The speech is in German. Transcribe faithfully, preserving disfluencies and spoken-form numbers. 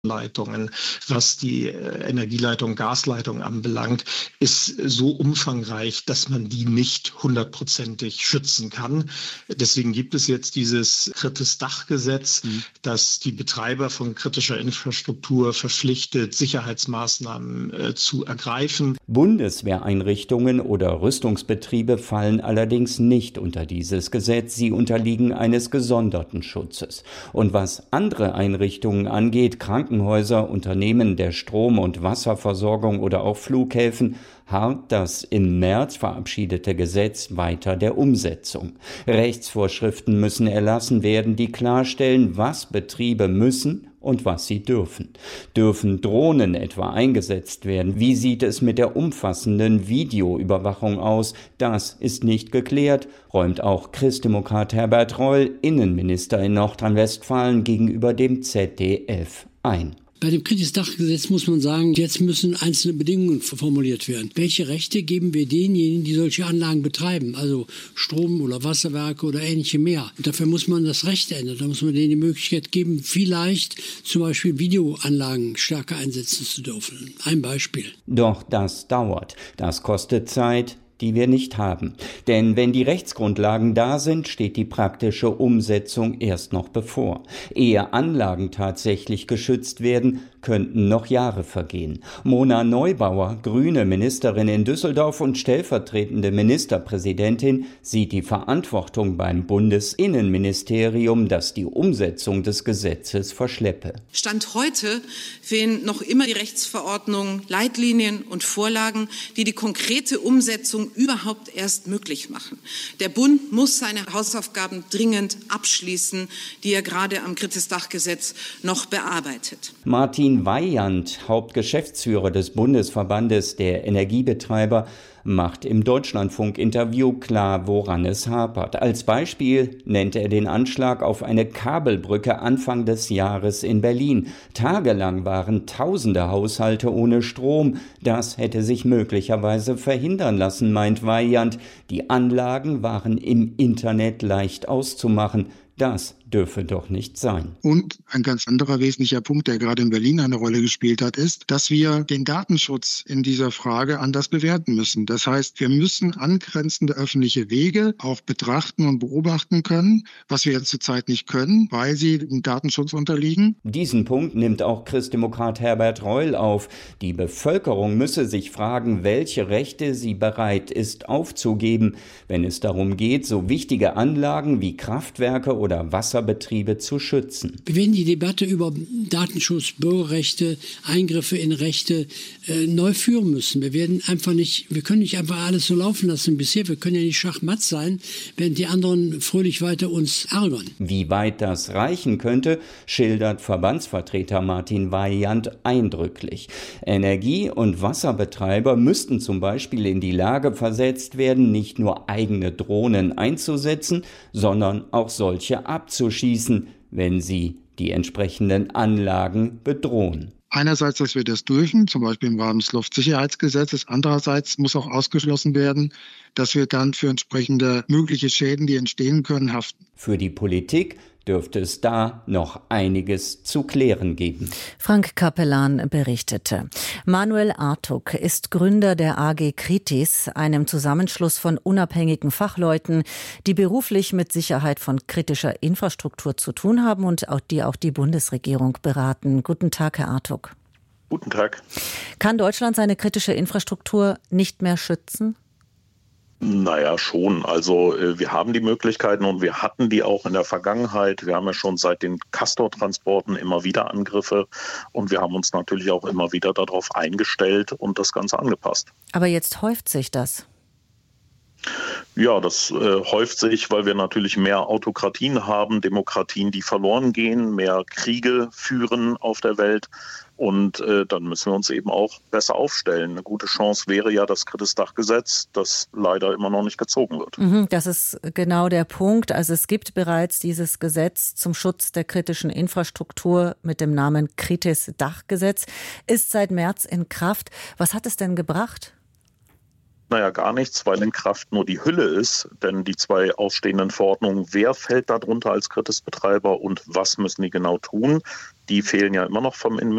Leitungen, was die äh, Energieleitung, Gasleitung anbelangt, ist so umfangreich, dass man die nicht hundertprozentig schützen kann. Deswegen gibt es jetzt dieses Drittes Dachgesetz, mhm. das die Betreiber von kritischer Infrastruktur verpflichtet, Sicherheitsmaßnahmen äh, zu ergreifen. Bundeswehreinrichtungen oder Rüstungsbetriebe fallen allerdings nicht unter dieses Gesetz. Sie unterliegen eines gesonderten Schutzes. Und was andere Einrichtungen angeht, Krankenhäuser, Krankenhäuser, Unternehmen der Strom- und Wasserversorgung oder auch Flughäfen, harrt das im März verabschiedete Gesetz weiter der Umsetzung. Rechtsvorschriften müssen erlassen werden, die klarstellen, was Betriebe müssen und was sie dürfen. Dürfen Drohnen etwa eingesetzt werden? Wie sieht es mit der umfassenden Videoüberwachung aus? Das ist nicht geklärt, räumt auch Christdemokrat Herbert Reul, Innenminister in Nordrhein-Westfalen, gegenüber dem Z D F ein. Bei dem Drittes Dachgesetz muss man sagen, jetzt müssen einzelne Bedingungen formuliert werden. Welche Rechte geben wir denjenigen, die solche Anlagen betreiben, also Strom- oder Wasserwerke oder ähnliche mehr? Und dafür muss man das Recht ändern. Da muss man denen die Möglichkeit geben, vielleicht zum Beispiel Videoanlagen stärker einsetzen zu dürfen. Ein Beispiel. Doch das dauert. Das kostet Zeit, die wir nicht haben. Denn wenn die Rechtsgrundlagen da sind, steht die praktische Umsetzung erst noch bevor. Ehe Anlagen tatsächlich geschützt werden, könnten noch Jahre vergehen. Mona Neubauer, grüne Ministerin in Düsseldorf und stellvertretende Ministerpräsidentin, sieht die Verantwortung beim Bundesinnenministerium, das die Umsetzung des Gesetzes verschleppe. Stand heute fehlen noch immer die Rechtsverordnungen, Leitlinien und Vorlagen, die die konkrete Umsetzung überhaupt erst möglich machen. Der Bund muss seine Hausaufgaben dringend abschließen, die er gerade am Drittes Dachgesetz noch bearbeitet. Martin Weyand, Hauptgeschäftsführer des Bundesverbandes der Energiebetreiber, macht im Deutschlandfunk-Interview klar, woran es hapert. Als Beispiel nennt er den Anschlag auf eine Kabelbrücke Anfang des Jahres in Berlin. Tagelang waren tausende Haushalte ohne Strom. Das hätte sich möglicherweise verhindern lassen, meint Weyand. Die Anlagen waren im Internet leicht auszumachen. Das dürfe doch nicht sein. Und ein ganz anderer wesentlicher Punkt, der gerade in Berlin eine Rolle gespielt hat, ist, dass wir den Datenschutz in dieser Frage anders bewerten müssen. Das heißt, wir müssen angrenzende öffentliche Wege auch betrachten und beobachten können, was wir jetzt zurzeit nicht können, weil sie dem Datenschutz unterliegen. Diesen Punkt nimmt auch Christdemokrat Herbert Reul auf. Die Bevölkerung müsse sich fragen, welche Rechte sie bereit ist aufzugeben, wenn es darum geht, so wichtige Anlagen wie Kraftwerke oder Wasser Betriebe zu schützen. Wir werden die Debatte über Datenschutz, Bürgerrechte, Eingriffe in Rechte äh, neu führen müssen. Wir werden einfach nicht, wir können nicht einfach alles so laufen lassen bisher. Wir können ja nicht schachmatt sein, während die anderen fröhlich weiter uns ärgern. Wie weit das reichen könnte, schildert Verbandsvertreter Martin Weyand eindrücklich. Energie- und Wasserbetreiber müssten zum Beispiel in die Lage versetzt werden, nicht nur eigene Drohnen einzusetzen, sondern auch solche abzuschießen, wenn sie die entsprechenden Anlagen bedrohen. Einerseits, dass wir das dürfen, zum Beispiel im Rahmen des Luftsicherheitsgesetzes. Andererseits muss auch ausgeschlossen werden, dass wir dann für entsprechende mögliche Schäden, die entstehen können, haften. Für die Politik dürfte es da noch einiges zu klären geben. Frank Capellan berichtete. Manuel Artuk ist Gründer der A G Kritis, einem Zusammenschluss von unabhängigen Fachleuten, die beruflich mit Sicherheit von kritischer Infrastruktur zu tun haben und auch die auch die Bundesregierung beraten. Guten Tag, Herr Artuk. Guten Tag. Kann Deutschland seine kritische Infrastruktur nicht mehr schützen? Naja, schon. Also äh, wir haben die Möglichkeiten und wir hatten die auch in der Vergangenheit. Wir haben ja schon seit den Castor-Transporten immer wieder Angriffe und wir haben uns natürlich auch immer wieder darauf eingestellt und das Ganze angepasst. Aber jetzt häuft sich das. Ja, das äh, häuft sich, weil wir natürlich mehr Autokratien haben, Demokratien, die verloren gehen, mehr Kriege führen auf der Welt. Und äh, dann müssen wir uns eben auch besser aufstellen. Eine gute Chance wäre ja das Drittes Dachgesetz, das leider immer noch nicht gezogen wird. Mhm, das ist genau der Punkt. Also es gibt bereits dieses Gesetz zum Schutz der kritischen Infrastruktur mit dem Namen Kritis Dachgesetz, ist seit März in Kraft. Was hat es denn gebracht? Naja, gar nichts, weil in Kraft nur die Hülle ist, denn die zwei ausstehenden Verordnungen, wer fällt darunter als Kritisbetreiber und was müssen die genau tun, die fehlen ja immer noch vom